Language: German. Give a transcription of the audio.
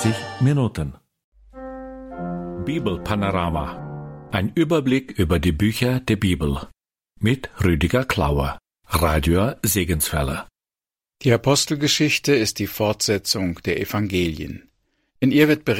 60 Minuten. Bibelpanorama. Ein Überblick über die Bücher der Bibel. Mit Rüdiger Klauer. Radio Segenswelle. Die Apostelgeschichte ist die Fortsetzung der Evangelien. In ihr wird berichtet,